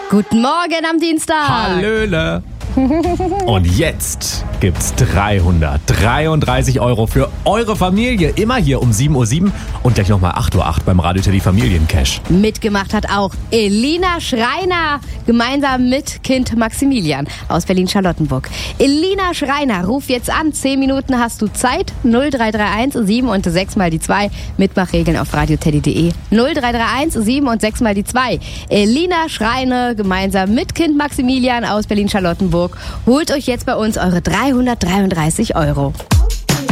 Guten Morgen am Dienstag. Hallöle. Und jetzt gibt's 333 € für eure Familie. Immer hier um 7:07 Uhr und gleich nochmal 8:08 Uhr beim Radio Teddy Familiencash. Mitgemacht hat auch Elina Schreiner, gemeinsam mit Kind Maximilian aus Berlin-Charlottenburg. Elina Schreiner, ruf jetzt an. 10 Minuten hast du Zeit. 0331 7 und 6 mal die 2. Mitmachregeln auf radioteddy.de. 0331 7 und 6 mal die 2. Elina Schreiner, gemeinsam mit Kind Maximilian aus Berlin-Charlottenburg. Holt euch jetzt bei uns eure 333 €.